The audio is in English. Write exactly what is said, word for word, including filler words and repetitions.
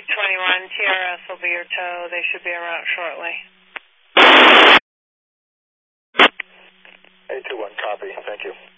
eight twenty-one, T R S will be your tow. They should be around shortly. eight two one, copy. Thank you.